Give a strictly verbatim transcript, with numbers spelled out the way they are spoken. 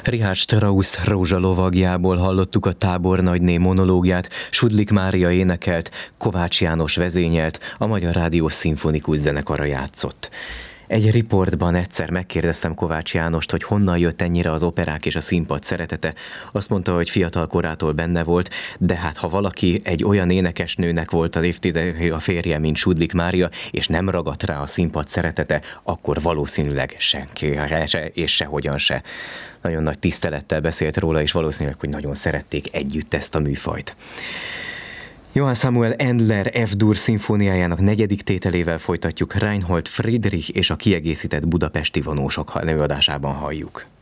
Richard Strauss Rózsalovagjából hallottuk a tábornagyné monológiát, Sudlik Mária énekelt, Kovács János vezényelt, a Magyar Rádió Szimfonikus Zenekara játszott. Egy riportban egyszer megkérdeztem Kovács Jánost, hogy honnan jött ennyire az operák és a színpad szeretete. Azt mondta, hogy fiatal korától benne volt, de hát ha valaki egy olyan énekesnőnek volt az évtizedekig a férje, mint Sudlik Mária, és nem ragadt rá a színpad szeretete, akkor valószínűleg senki se, és sehogyan se. Nagyon nagy tisztelettel beszélt róla, és valószínűleg, hogy nagyon szerették együtt ezt a műfajt. Johann Samuel Endler F-dur szimfóniájának negyedik tételével folytatjuk, Reinhold Friedrich és a kiegészített budapesti vonósok előadásában halljuk.